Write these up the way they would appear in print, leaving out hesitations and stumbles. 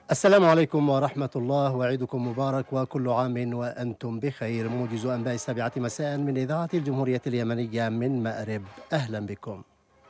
السلام عليكم ورحمة الله، وعيدكم مبارك وكل عام وأنتم بخير. موجز أنباء 7 مساء من إذاعة الجمهورية اليمنية من مأرب، أهلا بكم.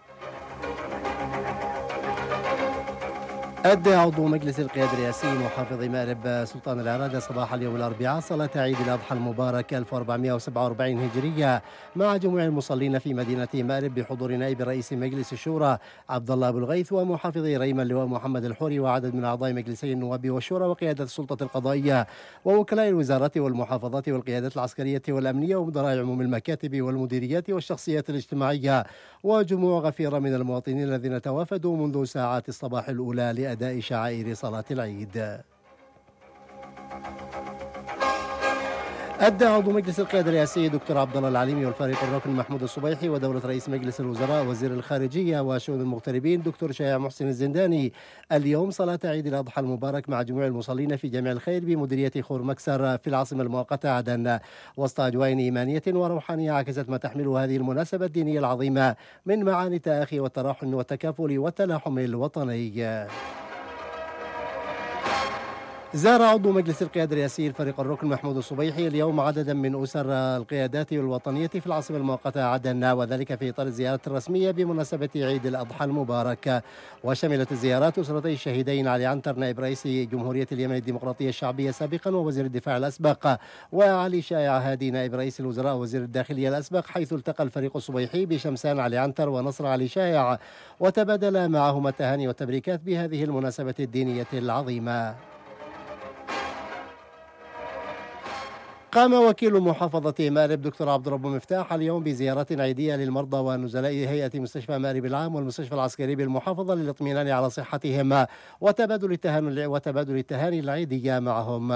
أدى عضو مجلس القيادة الرئاسي محافظ مأرب سلطان العرادة صباح اليوم الأربعاء صلاة عيد الأضحى المبارك 1447 هجرية مع جموع المصلين في مدينة مأرب بحضور نائب رئيس مجلس الشورى عبد الله أبو الغيث ومحافظي ريما اللواء محمد الحوري وعدد من أعضاء مجلسي النواب والشورى وقيادة السلطة القضائية ووكلاء الوزارات والمحافظات والقيادات العسكرية والأمنية ومدراء عموم المكاتب والمديريات والشخصيات الاجتماعية وجموع غفيرة من المواطنين الذين توافدوا منذ ساعات الصباح الأولى لأداء شعائر صلاة العيد. أدى عضو مجلس القيادة الرئاسي دكتور عبد الله العليمي والفريق الركن محمود الصبيحي ودولة رئيس مجلس الوزراء وزير الخارجية وشؤون المغتربين دكتور شيع محسن الزنداني اليوم صلاة عيد الأضحى المبارك مع جموع المصلين في جامع الخير بمديرية خور مكسر في العاصمة المؤقتة عدن وسط أجواء إيمانية وروحانية عكست ما تحمله هذه المناسبة الدينية العظيمة من معاني التآخي والتراحم والتكافل والتلاحم الوطني. زار عضو مجلس القيادة الرئاسي الفريق الركن محمود الصبيحي اليوم عددا من أسر القيادات الوطنية في العاصمة المؤقتة عدن وذلك في إطار الزيارة الرسمية بمناسبة عيد الأضحى المبارك. وشملت الزيارات أسرتي الشهيدين علي عنتر نائب رئيس جمهورية اليمن الديمقراطية الشعبية سابقا ووزير الدفاع الأسبق وعلي شائع هادي نائب رئيس الوزراء ووزير الداخلية الأسبق، حيث التقى الفريق الصبيحي بشمسان علي عنتر ونصر علي شائع وتبادل معهما التهاني والتبريكات بهذه المناسبة الدينية العظيمة. قام وكيل محافظة مأرب دكتور عبد الرب مفتاح اليوم بزيارة عيدية للمرضى ونزلاء هيئة مستشفى مأرب العام والمستشفى العسكري بالمحافظة للاطمئنان على صحتهم وتبادل التهاني العيدية معهم.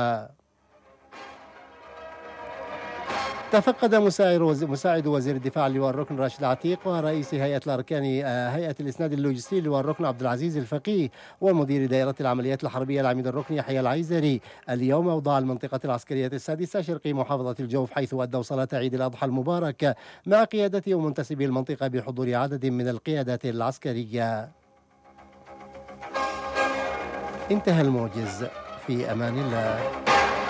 تفقد مساعد وزير الدفاع اللواء الركن راشد عتيق ورئيس هيئة الأركان هيئة الإسناد اللوجستي اللواء الركن عبد العزيز الفقيه ومدير دائرة العمليات الحربية العميد الركن يحيى العيزري اليوم أوضاع المنطقة العسكرية السادسة شرقي محافظة الجوف، حيث أدوا صلاة عيد الأضحى المبارك مع قيادة ومنتسبي المنطقة بحضور عدد من القيادات العسكرية. انتهى الموجز، في أمان الله.